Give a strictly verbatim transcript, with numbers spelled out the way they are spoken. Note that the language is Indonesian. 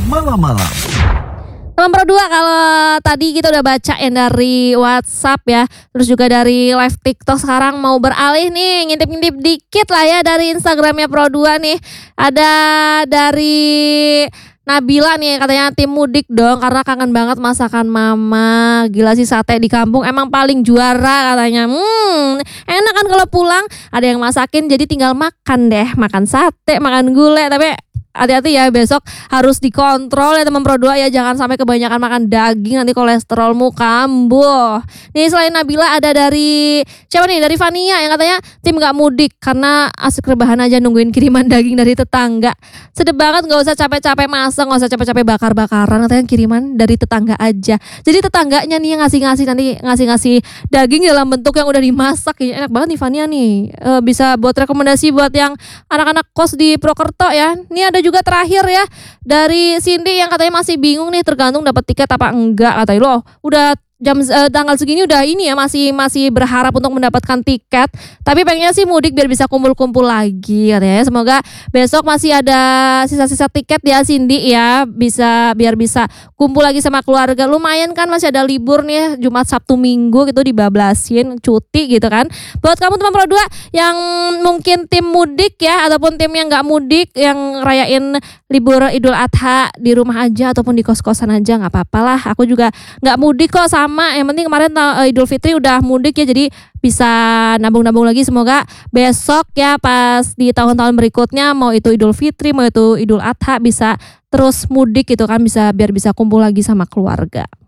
Malam-malam. Teman Pro dua, kalau tadi kita udah baca ya dari WhatsApp ya, terus juga dari live TikTok, sekarang mau beralih nih, ngintip-ngintip dikit lah ya dari Instagramnya Pro dua nih. Ada dari Nabila nih, katanya tim mudik dong karena kangen banget masakan mama. Gila sih, sate di kampung emang paling juara katanya. Hmm, enak kan kalau pulang ada yang masakin, jadi tinggal makan deh, makan sate, makan gulai. Tapi hati-hati ya, besok harus dikontrol ya teman Pro dua ya, jangan sampai kebanyakan makan daging, nanti kolesterolmu kambuh. Nih selain Nabila ada dari siapa nih? Dari Vania yang katanya tim gak mudik karena asik rebahan aja nungguin kiriman daging dari tetangga. Sedep banget, gak usah capek-capek masak, gak usah capek-capek bakar-bakaran, katanya kiriman dari tetangga aja. Jadi tetangganya nih yang ngasih-ngasih, nanti ngasih-ngasih daging dalam bentuk yang udah dimasak. Kayaknya enak banget nih Vania nih. E, bisa buat rekomendasi buat yang anak-anak kos di Prokerto ya. Nih ada juga terakhir ya dari Cindy yang katanya masih bingung nih, tergantung dapat tiket apa enggak. Katanya loh udah jam uh, tanggal segini udah ini ya, masih masih berharap untuk mendapatkan tiket, tapi pengennya sih mudik biar bisa kumpul-kumpul lagi katanya. Semoga besok masih ada sisa-sisa tiket ya Cindy ya, bisa biar bisa kumpul lagi sama keluarga. Lumayan kan masih ada libur nih, Jumat Sabtu Minggu gitu dibablasin cuti gitu kan. Buat kamu teman Pro dua yang mungkin tim mudik ya, ataupun tim yang nggak mudik, yang rayain libur Idul Adha di rumah aja ataupun di kos-kosan aja nggak apa-apa lah. Aku juga nggak mudik kok, sama, yang penting kemarin uh, Idul Fitri udah mudik ya, jadi bisa nabung-nabung lagi. Semoga besok ya pas di tahun-tahun berikutnya, mau itu Idul Fitri mau itu Idul Adha, bisa terus mudik gitu kan, bisa biar bisa kumpul lagi sama keluarga.